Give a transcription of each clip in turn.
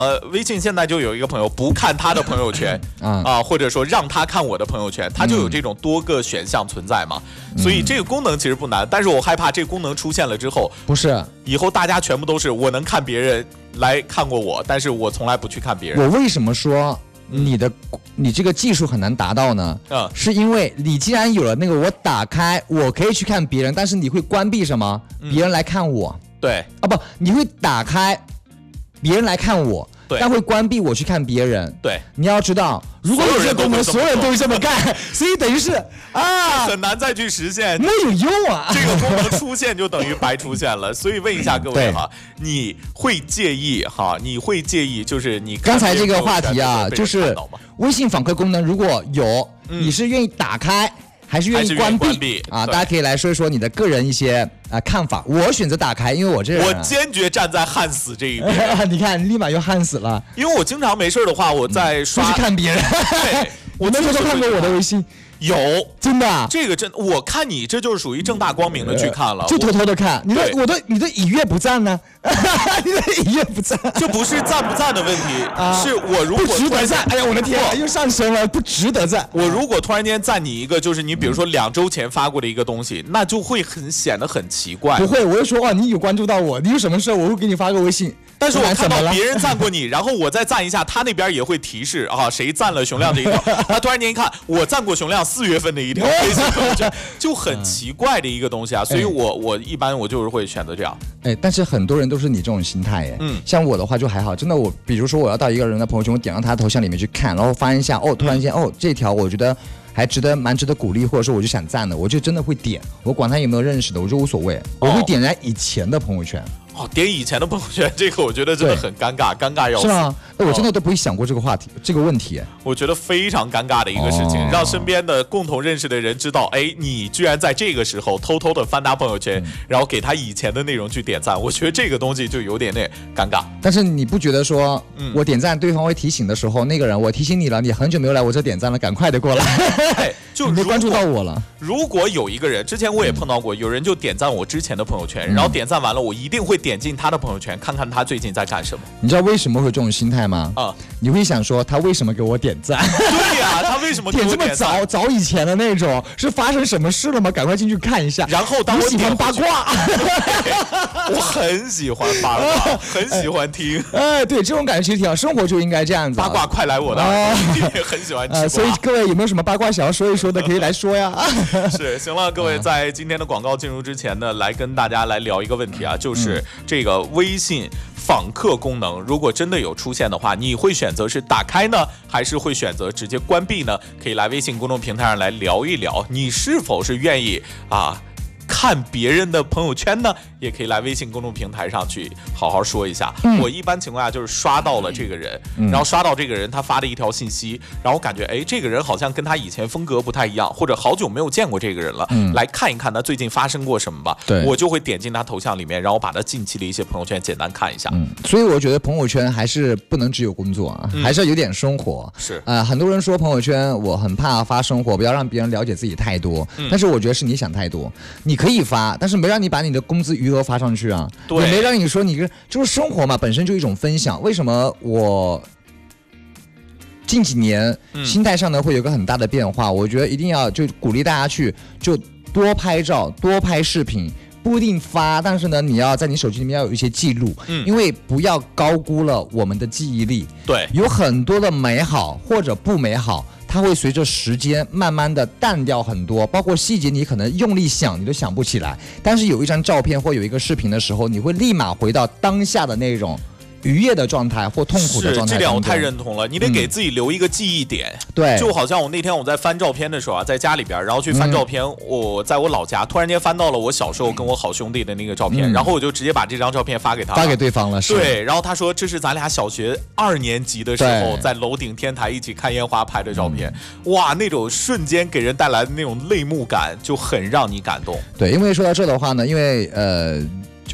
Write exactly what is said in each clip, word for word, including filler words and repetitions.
呃，微信现在就有一个朋友不看他的朋友圈啊、呃，或者说让他看我的朋友圈，他就有这种多个选项存在嘛。嗯、所以这个功能其实不难，但是我害怕这个功能出现了之后， 不是以后大家全部都是我能看别人来看过我，但是我从来不去看别人。 我为什么说你的、嗯、你这个技术很难达到呢？嗯，是因为你既然有了那个我打开，我可以去看别人，但是你会关闭什么？嗯、别人来看我。 对啊，不，你会打开。别人来看我，但会关闭我去看别人。 对， 你要知道，如果有这个功能，所有人都会这么干，所以等于是啊， 很难再去实现， 没有用啊。 这个功能出现就等于白出现了。所以问一下各位哈，你会介意哈？你会介意就是你刚才这个话题啊，就是微信访客功能如果有，嗯、你是愿意打开？还是愿意关 闭, 关闭啊！大家可以来说一说你的个人一些啊看法。我选择打开，因为我这人、啊、 我坚决站在焊死这一边。 你看，立马又焊死了。 因为我经常没事的话，我在刷、 嗯、就是看别人。我那时候都看过我的微信。 有真的、啊， 这个真，我看你这就是属于正大光明的去看了， 就偷偷的看。你的我的你的已阅不赞呢？你的已阅不赞， 就不是赞不赞的问题，啊、是我如果不值得赞。哎呀，我的天啊，又上升了，不值得赞。 我如果突然间赞你一个，就是你比如说两周前发过的一个东西，那就会很显得很奇怪。 不会，我会说哇，你有关注到我，你有什么事我会给你发个微信。 但是我看到别人赞过你，然后我再赞一下，他那边也会提示啊，谁赞了熊亮这一条。他突然间一看，我赞过熊亮四月份的一条微信朋友圈，就很奇怪的一个东西啊。所以我我一般我就是会选择这样。 哎，但是很多人都是你这种心态哎。嗯。像我的话就还好，真的我比如说我要到一个人的朋友圈，我点到他头像里面去看，然后翻一下，哦，突然间哦这条我觉得还值得蛮值得鼓励，或者说我就想赞的，我就真的会点，我管他有没有认识的，我就无所谓，我会点人家以前的朋友圈。 哦，点以前的朋友圈，这个我觉得真的很尴尬，尴尬要死。 是吗？哎，我真的都不会想过这个话题，哦、这个问题。 我觉得非常尴尬的一个事情，哦、让身边的共同认识的人知道，哎，你居然在这个时候偷偷的翻他朋友圈，嗯、然后给他以前的内容去点赞，我觉得这个东西就有点点尴尬。 但是你不觉得说，嗯、我点赞，对方会提醒的时候，那个人我提醒你了，你很久没有来我这点赞了，赶快的过来， 哎、就你没关注到我了。 如果有一个人，之前我也碰到过，有人就点赞我之前的朋友圈，嗯、然后点赞完了，我一定会点进他的朋友圈。看看他最近在干什么？ 你知道为什么会有这种心态吗？啊、嗯，你会想说他为什么给我点赞？ 对呀、啊，他为什么给我点这么早早以前的那种？是发生什么事了吗？赶快进去看一下。 然后当我喜欢八卦， 我很喜欢八卦，很喜欢听。 哎，对，这种感觉其实挺好，生活就应该这样子、啊。 八卦快来我的耳朵，也很喜欢吃、呃。 所以各位有没有什么八卦想要说一说的，可以来说呀。 是，行了，各位在今天的广告进入之前呢，来跟大家来聊一个问题啊，就是这个微信访客功能，如果真的有出现的话，你会选择是打开呢，还是会选择直接关闭呢？可以来微信公众平台上来聊一聊，你是否是愿意啊看别人的朋友圈呢？也可以来微信公众平台上去好好说一下。嗯、我一般情况下就是刷到了这个人，嗯、然后刷到这个人他发的一条信息，然后感觉哎，这个人好像跟他以前风格不太一样，或者好久没有见过这个人了，嗯、来看一看他最近发生过什么吧。 对， 我就会点进他头像里面，然后把他近期的一些朋友圈简单看一下。 嗯，所以我觉得朋友圈还是不能只有工作啊，嗯、还是要有点生活。 是啊、呃，很多人说朋友圈我很怕发生活，不要让别人了解自己太多。嗯、但是我觉得是你想太多，你可以发，但是没让你把你的工资余额发上去啊。 对， 也没让你说你就是生活嘛，本身就一种分享。为什么我近几年心态上呢会有个很大的变化？嗯、我觉得一定要就鼓励大家去就多拍照、多拍视频，不一定发，但是呢，你要在你手机里面要有一些记录，嗯、因为不要高估了我们的记忆力。 对， 有很多的美好或者不美好。它会随着时间慢慢的淡掉很多，包括细节你可能用力想你都想不起来，但是有一张照片或有一个视频的时候，你会立马回到当下的那种愉悦的状态或痛苦的状态。 是，这点我太认同了，你得给自己留一个记忆点。 嗯、对， 就好像我那天我在翻照片的时候啊，在家里边，然后去翻照片，嗯、我在我老家突然间翻到了我小时候跟我好兄弟的那个照片，嗯、然后我就直接把这张照片发给他， 发给对方了。是， 对，然后他说这是咱俩小学二年级的时候在楼顶天台一起看烟花拍的照片。嗯、哇，那种瞬间给人带来的那种泪目感就很让你感动。 对，因为说到这的话呢，因为呃，就是。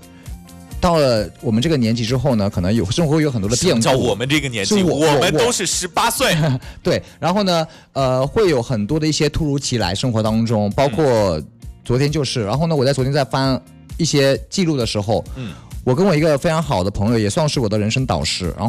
到了我们这个年纪之后呢，可能有生活有很多的变化。 叫我们这个年纪，我, 我们都是十八岁。 对，然后呢，呃，会有很多的一些突如其来生活当中，包括昨天就是，然后呢，我在昨天在翻一些记录的时候，嗯，我我跟我一个非常好的朋友，也算是我的人生导师，然后